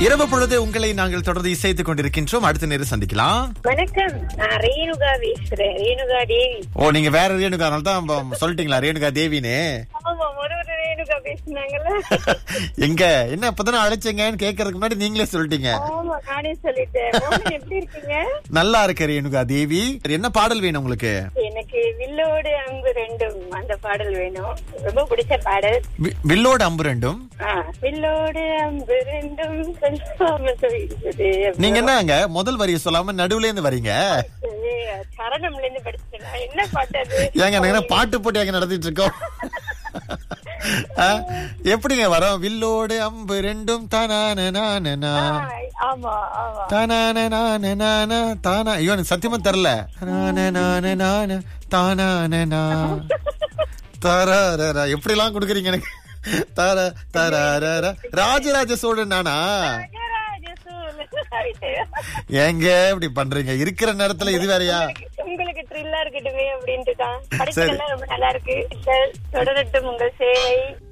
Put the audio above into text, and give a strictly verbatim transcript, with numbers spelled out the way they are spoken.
இரவு பொழுது உங்களை நாங்கள் தொடர்ந்து இசைத்துக் கொண்டிருக்கின்றோம். அடுத்த நேரம் சந்திக்கலாம். வணக்கம், நான் ரேணுகா பேசுறேன். ரேணுகா தேவி. ஓ, நீங்க வேற ரேணுகானால தான் சொல்லிட்டீங்களா ரேணுகா தேவின்னு? ஆமா, ஒரு ஒரு ரேணுகா பேசுனாங்கல்ல. எங்க என்ன இப்பதானே அழைச்சீங்கன்னு கேட்கறதுக்கு முன்னாடி நீங்களே சொல்லிட்டீங்க. ஆமா, நானே சொல்லிட்டேன். மோகன் எப்படி இருக்கீங்க? நல்லா இருக்க ரேணுகா தேவி. என்ன பாடல் வேணும் உங்களுக்கு? எனக்கு வில்லோடு அம்பு ரெண்டும் அந்த பாடல் வேணும். ரொம்ப பிடிச்ச பாடல். வி- வில்லோடு அம்பு ரெண்டும். ஆ, வில்லோடு அம்பு ரெண்டும் சொல்லாம சொல்லிடுது. நீங்க என்னங்க முதல் வரிய சொல்லாம நடுவுல இருந்து வரீங்க? சரணம்ல இருந்து படிச்சேன். என்ன பாட்டு அது? ஏங்க நாங்க என்ன பாட்டு போட்டி எங்க நடத்திட்டு இருக்கோம்? ஆ, எப்படிங்க வரோம்? வில்லோடு அம்பு ரெண்டும் தானான நானா ஆமா ஆமா தானான நானா தானா. ஐயோ, எனக்கு சத்தியமா தெரியல. நான நான நான தானான நா தாராரா. எப்படி எல்லாம் கொடுக்குறீங்க எனக்கு. தார தாராரா. ராஜராஜ சோழன் நானா? ஏங்க இப்படி பண்றீங்க? இருக்கிற நேரத்துல இது வேறயா? உங்களுக்கு த்ரில்லா இருக்கட்டுமே அப்படின்ட்டு தான். படிச்சதெல்லாம் ரொம்ப நல்லா இருக்கு. தொடரட்டும் உங்கள் சேவை.